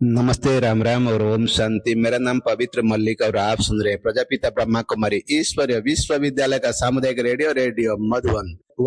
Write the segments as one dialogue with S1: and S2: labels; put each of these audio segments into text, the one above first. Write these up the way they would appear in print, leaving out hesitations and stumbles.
S1: नमस्ते, राम राम और ओम शांति। मेरा नाम पवित्र मल्लिक और आप सुन रहे हैं प्रजापिता ब्रह्मा कुमारी ईश्वरीय विश्वविद्यालय का सामुदायिक रेडियो रेडियो मधुबन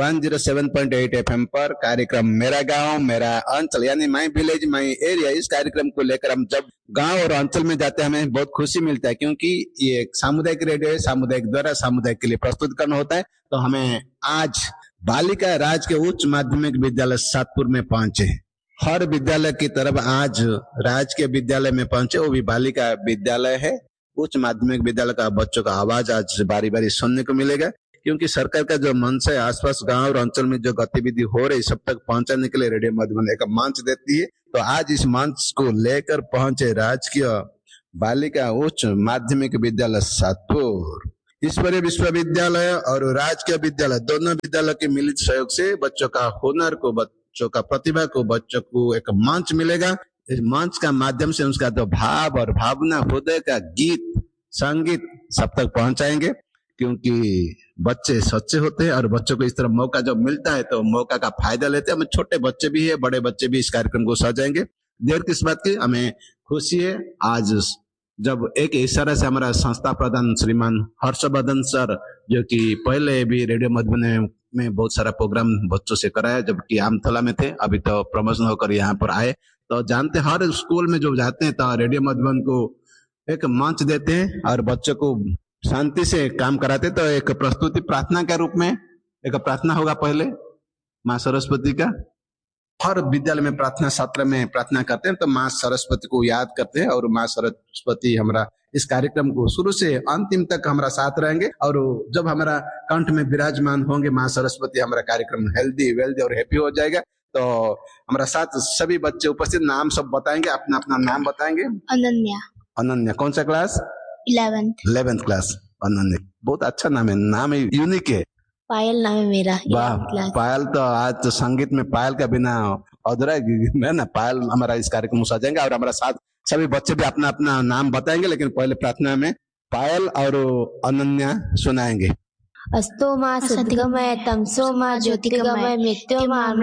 S1: 107.8 एफएम पर कार्यक्रम मेरा गांव मेरा अंचल यानी माई विलेज माई एरिया। इस कार्यक्रम को लेकर हम जब गांव और अंचल में जाते हैं हमें बहुत खुशी मिलता है, क्योंकि ये एक सामुदायिक रेडियो है। सामुदायिक द्वारा सामुदायिक के लिए प्रस्तुत करना होता है। तो हमें आज बालिका राजकीय उच्च माध्यमिक विद्यालय सातपुर में पहुंचे। हर विद्यालय की तरफ आज राजकीय विद्यालय में पहुंचे, वो भी बालिका विद्यालय है। उच्च माध्यमिक विद्यालय का बच्चों का आवाज आज बारी बारी सुनने को मिलेगा, क्योंकि सरकार का जो मंच है आसपास गांव और अंचल में जो गतिविधि हो रही सब तक पहुंचाने के लिए रेडियो मधुबन एक मंच देती है। तो आज इस मंच को लेकर पहुंचे राजकीय बालिका उच्च माध्यमिक विद्यालय सातपुर। ईश्वरीय विश्वविद्यालय और राजकीय विद्यालय दोनों विद्यालय के मिलित सहयोग से बच्चों का हुनर को, बच्चों का प्रतिभा को, बच्चों को एक मंच मिलेगा। इस मंच का माध्यम से उसका जो भाव और भावना, हृदय का गीत संगीत सब तक पहुंचाएंगे, क्योंकि बच्चे सच्चे होते हैं और बच्चों को इस तरह मौका जब मिलता है तो मौका का फायदा लेते हैं। हमें छोटे बच्चे भी है, बड़े बच्चे भी इस कार्यक्रम को सजाएंगे। देर किस बात की, हमें खुशी है आज जब एक इशारा से हमारा संस्था प्रधान श्रीमान हर्षवर्धन सर, जो कि पहले भी रेडियो मधुबन में बहुत सारा प्रोग्राम बच्चों से कराया जबकि आमथला में थे, अभी तो प्रमोशन होकर यहाँ पर आए। तो जानते हर स्कूल में जो जाते हैं तो रेडियो मधुबन को एक मंच देते हैं और बच्चों को शांति से काम कराते। तो एक प्रस्तुति प्रार्थना के रूप में एक प्रार्थना होगा पहले माँ सरस्वती का। हर विद्यालय में प्रार्थना सत्र में प्रार्थना करते हैं तो माँ सरस्वती को याद करते हैं, और माँ सरस्वती हमारा इस कार्यक्रम को शुरू से अंतिम तक हमारा साथ रहेंगे। और जब हमारा कंठ में विराजमान होंगे माँ सरस्वती, हमारा कार्यक्रम हेल्दी वेल्दी और हैप्पी हो जाएगा। तो हमारा साथ सभी बच्चे उपस्थित नाम सब बताएंगे, अपना अपना नाम बताएंगे।
S2: अनन्या।
S1: अनन्या कौन सा क्लास?
S2: 11th
S1: class. अनन्या बहुत अच्छा नाम है, नाम यूनिक है।
S2: पायल नाम है मेरा।
S1: वाह पायल, तो आज तो संगीत में पायल का बिना अधूरा है ना। पायल हमारा इस कार्यक्रम में सजाएंगे और हमारा साथ सभी बच्चे भी अपना अपना नाम बताएंगे, लेकिन पहले प्रार्थना में पायल और अनन्या सुनाएंगे।
S2: अस्तो माँ सद्गमय तमसो माँ ज्योतिर्गमय मृत्यो माँ